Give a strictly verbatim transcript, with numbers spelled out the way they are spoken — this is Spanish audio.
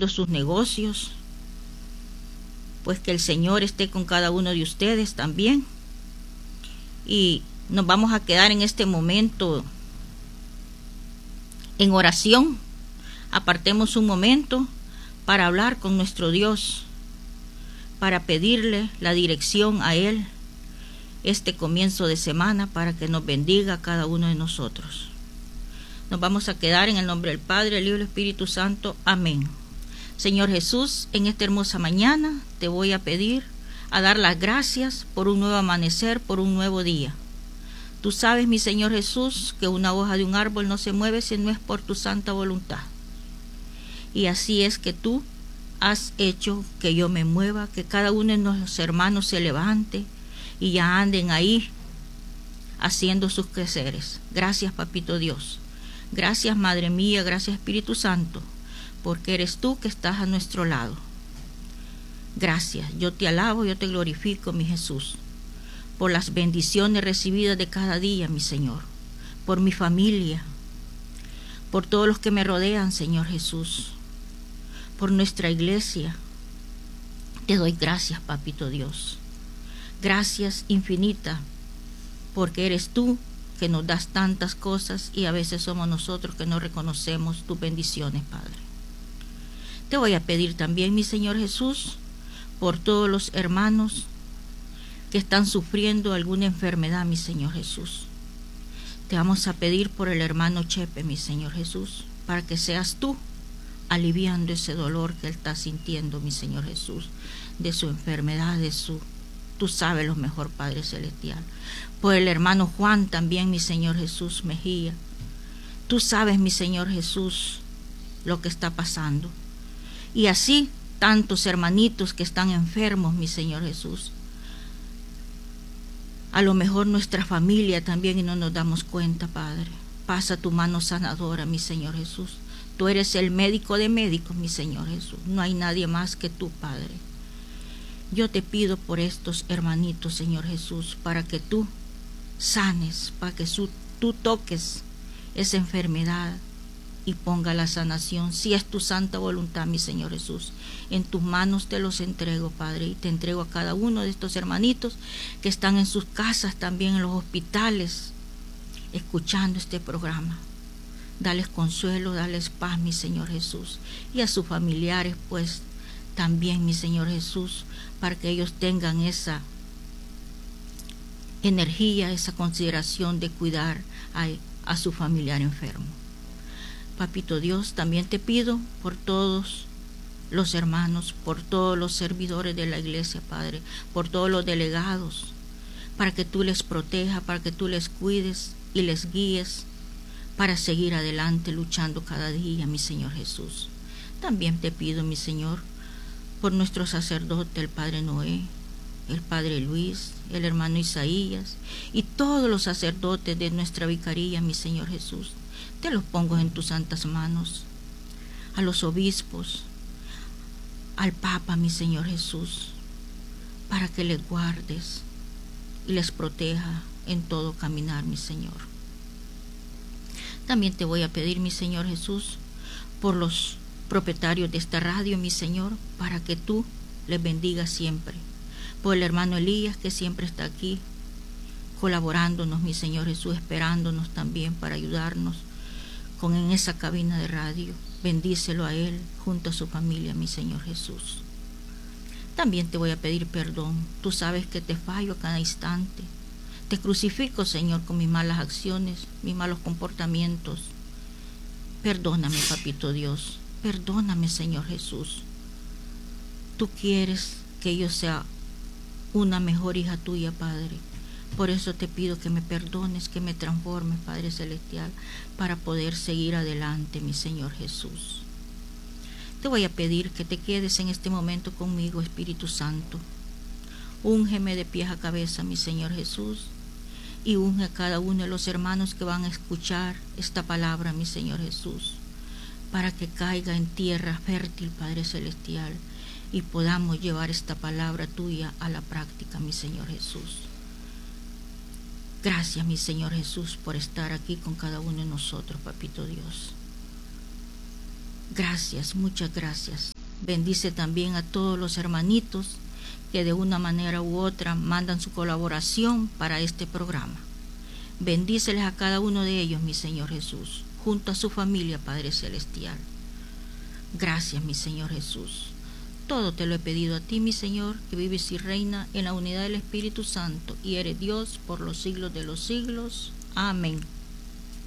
bendiciendo sus negocios. Pues que el Señor esté con cada uno de ustedes también. Y nos vamos a quedar en este momento en oración. Apartemos un momento para hablar con nuestro Dios, para pedirle la dirección a Él este comienzo de semana, para que nos bendiga a cada uno de nosotros. Nos vamos a quedar en el nombre del Padre, el Hijo y el Espíritu Santo. Amén. Señor Jesús, en esta hermosa mañana te voy a pedir, a dar las gracias por un nuevo amanecer, por un nuevo día. Tú sabes, mi Señor Jesús, que una hoja de un árbol no se mueve si no es por tu santa voluntad. Y así es que tú has hecho que yo me mueva, que cada uno de nuestros hermanos se levante y ya anden ahí haciendo sus quehaceres. Gracias, Papito Dios. Gracias, Madre mía, gracias, Espíritu Santo, porque eres tú que estás a nuestro lado. Gracias, yo te alabo, yo te glorifico, mi Jesús, por las bendiciones recibidas de cada día, mi Señor, por mi familia, por todos los que me rodean, Señor Jesús, por nuestra iglesia. Te doy gracias, Papito Dios. Gracias infinita, porque eres tú que nos das tantas cosas y a veces somos nosotros que no reconocemos tus bendiciones, Padre. Te voy a pedir también, mi Señor Jesús, por todos los hermanos que están sufriendo alguna enfermedad, mi Señor Jesús. Te vamos a pedir por el hermano Chepe, mi Señor Jesús, para que seas tú aliviando ese dolor que él está sintiendo, mi Señor Jesús, de su enfermedad, de su... Tú sabes lo mejor, Padre Celestial. Por el hermano Juan también, mi Señor Jesús Mejía. Tú sabes, mi Señor Jesús, lo que está pasando. Y así tantos hermanitos que están enfermos, mi Señor Jesús. A lo mejor nuestra familia también y no nos damos cuenta, Padre. Pasa tu mano sanadora, mi Señor Jesús. Tú eres el médico de médicos, mi Señor Jesús. No hay nadie más que tú, Padre. Yo te pido por estos hermanitos, Señor Jesús, para que tú sanes, para que su, tú toques esa enfermedad y ponga la sanación. Si es tu santa voluntad, mi Señor Jesús, en tus manos te los entrego, Padre, y te entrego a cada uno de estos hermanitos que están en sus casas, también en los hospitales, escuchando este programa. Dales consuelo, dales paz, mi Señor Jesús, y a sus familiares, pues, también, mi Señor Jesús, para que ellos tengan esa energía, esa consideración de cuidar a, a su familiar enfermo. Papito Dios, también te pido por todos los hermanos, por todos los servidores de la iglesia, Padre, por todos los delegados, para que tú les protejas, para que tú les cuides y les guíes para seguir adelante luchando cada día, mi Señor Jesús. También te pido, mi Señor, por nuestro sacerdote, el Padre Noé, el Padre Luis, el hermano Isaías y todos los sacerdotes de nuestra vicaría, mi Señor Jesús. Te los pongo en tus santas manos. A los obispos, al Papa, mi Señor Jesús, para que les guardes y les proteja en todo caminar, mi Señor. También te voy a pedir, mi Señor Jesús, por los propietarios de esta radio, mi Señor, para que tú les bendigas siempre. Por el hermano Elías, que siempre está aquí colaborándonos, mi Señor Jesús, esperándonos también para ayudarnos con en esa cabina de radio. Bendícelo a él junto a su familia, mi Señor Jesús. También te voy a pedir perdón. Tú sabes que te fallo a cada instante. Te crucifico, Señor, con mis malas acciones, mis malos comportamientos. Perdóname, Papito Dios. Perdóname, Señor Jesús. Tú quieres que yo sea una mejor hija tuya, Padre. Por eso te pido que me perdones, que me transformes, Padre Celestial, para poder seguir adelante, mi Señor Jesús. Te voy a pedir que te quedes en este momento conmigo, Espíritu Santo. Úngeme de pies a cabeza, mi Señor Jesús, y unge a cada uno de los hermanos que van a escuchar esta palabra, mi Señor Jesús, para que caiga en tierra fértil, Padre Celestial, y podamos llevar esta palabra tuya a la práctica, mi Señor Jesús. Gracias, mi Señor Jesús, por estar aquí con cada uno de nosotros, Papito Dios. Gracias, muchas gracias. Bendice también a todos los hermanitos que de una manera u otra mandan su colaboración para este programa. Bendíceles a cada uno de ellos, mi Señor Jesús, junto a su familia, Padre Celestial. Gracias, mi Señor Jesús. Todo te lo he pedido a ti, mi Señor, que vives y reina en la unidad del Espíritu Santo, y eres Dios por los siglos de los siglos. Amén.